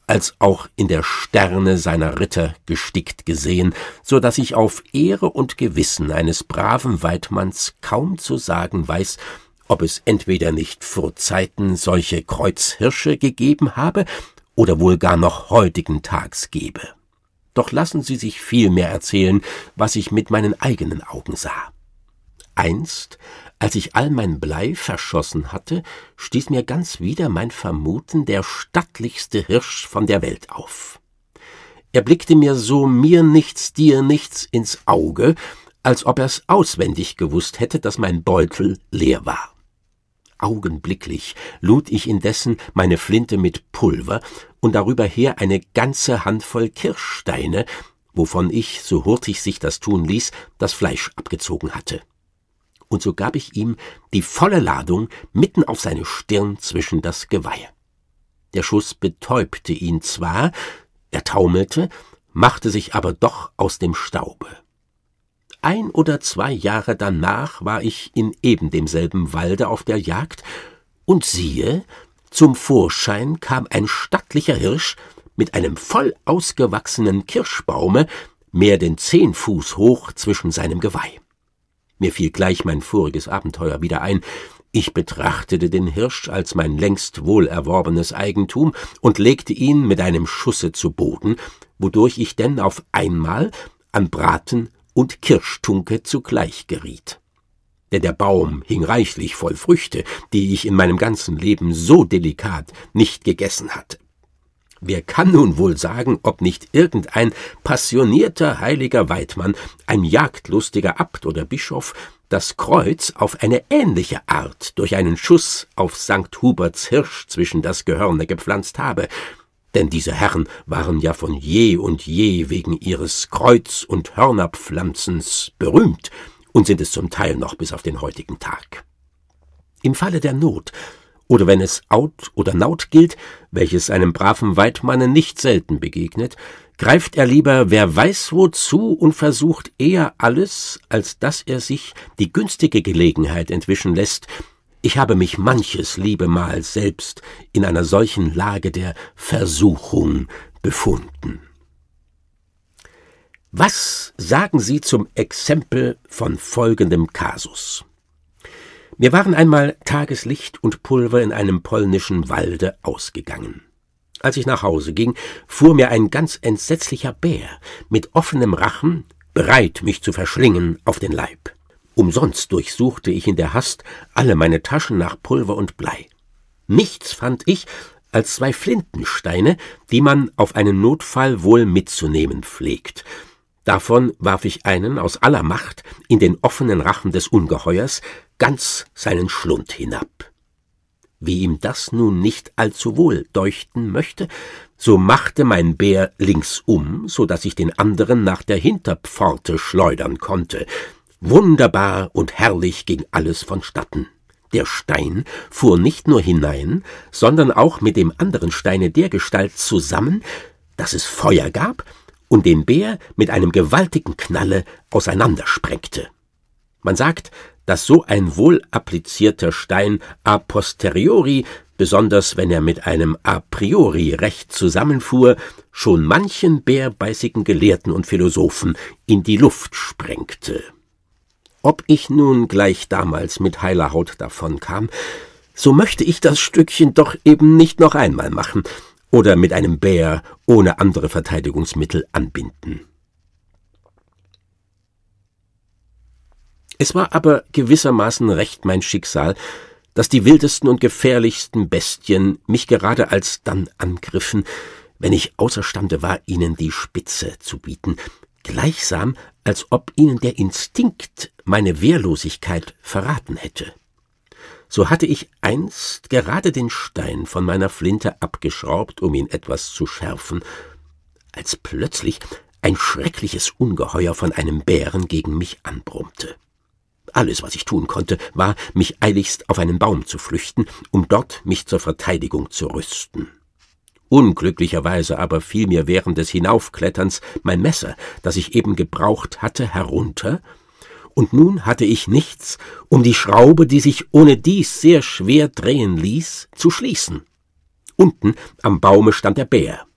als auch in der Sterne seiner Ritter gestickt gesehen, so daß ich auf Ehre und Gewissen eines braven Weidmanns kaum zu sagen weiß, ob es entweder nicht vorzeiten solche Kreuzhirsche gegeben habe oder wohl gar noch heutigen Tags gebe. Doch lassen Sie sich vielmehr erzählen, was ich mit meinen eigenen Augen sah. Einst, als ich all mein Blei verschossen hatte, stieß mir ganz wieder mein Vermuten der stattlichste Hirsch von der Welt auf. Er blickte mir so mir nichts, dir nichts ins Auge, als ob er's auswendig gewusst hätte, dass mein Beutel leer war. Augenblicklich lud ich indessen meine Flinte mit Pulver und darüber her eine ganze Handvoll Kirschsteine, wovon ich, so hurtig sich das tun ließ, das Fleisch abgezogen hatte. Und so gab ich ihm die volle Ladung mitten auf seine Stirn zwischen das Geweihe. Der Schuss betäubte ihn zwar, er taumelte, machte sich aber doch aus dem Staube. 1 oder 2 Jahre danach war ich in eben demselben Walde auf der Jagd, und siehe, zum Vorschein kam ein stattlicher Hirsch mit einem voll ausgewachsenen Kirschbaume, mehr denn 10 Fuß hoch zwischen seinem Geweih. Mir fiel gleich mein voriges Abenteuer wieder ein. Ich betrachtete den Hirsch als mein längst wohlerworbenes Eigentum und legte ihn mit einem Schusse zu Boden, wodurch ich denn auf einmal an Braten und Kirschtunke zugleich geriet. Denn der Baum hing reichlich voll Früchte, die ich in meinem ganzen Leben so delikat nicht gegessen hatte. Wer kann nun wohl sagen, ob nicht irgendein passionierter heiliger Weidmann, ein jagdlustiger Abt oder Bischof, das Kreuz auf eine ähnliche Art durch einen Schuss auf St. Huberts Hirsch zwischen das Gehörne gepflanzt habe? Denn diese Herren waren ja von je und je wegen ihres Kreuz- und Hörnerpflanzens berühmt und sind es zum Teil noch bis auf den heutigen Tag. Im Falle der Not, oder wenn es Out oder Naut gilt, welches einem braven Weidmanne nicht selten begegnet, greift er lieber wer weiß wozu und versucht eher alles, als dass er sich die günstige Gelegenheit entwischen lässt. Ich habe mich manches liebe Mal selbst in einer solchen Lage der Versuchung befunden. Was sagen Sie zum Exempel von folgendem Kasus? Mir waren einmal Tageslicht und Pulver in einem polnischen Walde ausgegangen. Als ich nach Hause ging, fuhr mir ein ganz entsetzlicher Bär mit offenem Rachen, bereit, mich zu verschlingen, auf den Leib. Umsonst durchsuchte ich in der Hast alle meine Taschen nach Pulver und Blei. Nichts fand ich als 2 Flintensteine, die man auf einen Notfall wohl mitzunehmen pflegt. Davon warf ich einen aus aller Macht in den offenen Rachen des Ungeheuers, ganz seinen Schlund hinab. Wie ihm das nun nicht allzu wohl deuchten möchte, so machte mein Bär linksum, so daß ich den anderen nach der Hinterpforte schleudern konnte. Wunderbar und herrlich ging alles vonstatten. Der Stein fuhr nicht nur hinein, sondern auch mit dem anderen Steine dergestalt zusammen, dass es Feuer gab und den Bär mit einem gewaltigen Knalle auseinandersprengte. Man sagt, dass so ein wohl applizierter Stein a posteriori, besonders wenn er mit einem a priori recht zusammenfuhr, schon manchen bärbeißigen Gelehrten und Philosophen in die Luft sprengte. Ob ich nun gleich damals mit heiler Haut davonkam, so möchte ich das Stückchen doch eben nicht noch einmal machen oder mit einem Bär ohne andere Verteidigungsmittel anbinden. Es war aber gewissermaßen recht mein Schicksal, dass die wildesten und gefährlichsten Bestien mich gerade alsdann angriffen, wenn ich außerstande war, ihnen die Spitze zu bieten, gleichsam als ob ihnen der Instinkt meine Wehrlosigkeit verraten hätte. So hatte ich einst gerade den Stein von meiner Flinte abgeschraubt, um ihn etwas zu schärfen, als plötzlich ein schreckliches Ungeheuer von einem Bären gegen mich anbrummte. Alles, was ich tun konnte, war, mich eiligst auf einen Baum zu flüchten, um dort mich zur Verteidigung zu rüsten. Unglücklicherweise aber fiel mir während des Hinaufkletterns mein Messer, das ich eben gebraucht hatte, herunter, und nun hatte ich nichts, um die Schraube, die sich ohnedies sehr schwer drehen ließ, zu schließen. Unten am Baume stand der Bär,